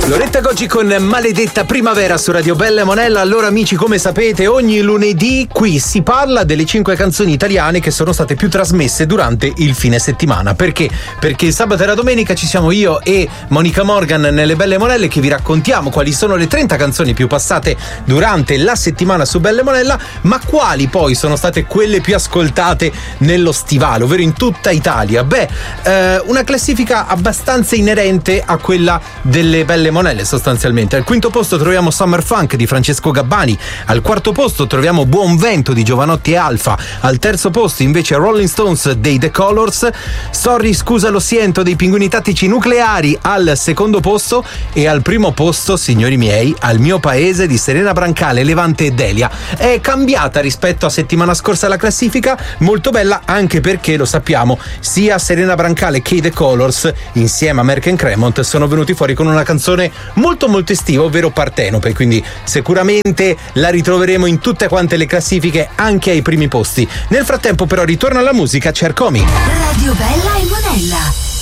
Loretta Goggi con Maledetta Primavera su Radio Bella e Monella. Allora amici, come sapete, ogni lunedì qui si parla delle 5 canzoni italiane che sono state più trasmesse durante il fine settimana. Perché? Perché il sabato e la domenica ci siamo io e Monica Morgan nelle Belle Monelle che vi raccontiamo quali sono le 30 canzoni più passate durante la settimana su Belle Monella, ma quali poi sono state quelle più ascoltate nello stivale, ovvero in tutta Italia. Una classifica abbastanza inerente a quella delle Belle Monelle sostanzialmente. Al quinto posto troviamo Summer Funk di Francesco Gabbani, al quarto posto troviamo Buon Vento di Giovanotti e Alfa, al terzo posto invece Rolling Stones dei The Colors, Sorry Scusa Lo Siento dei Pinguini Tattici Nucleari al secondo posto, e al primo posto, signori miei, Al mio paese di Serena Brancale, Levante e Delia. È cambiata rispetto a settimana scorsa la classifica, molto bella anche perché, lo sappiamo, sia Serena Brancale che i The Colors insieme a Merck and Cremont sono venuti fuori con una canzone molto molto estiva, ovvero Partenope, quindi sicuramente la ritroveremo in tutte quante le classifiche, anche ai primi posti. Nel frattempo però ritorna alla musica Cercomi. Radio Bella e Monella.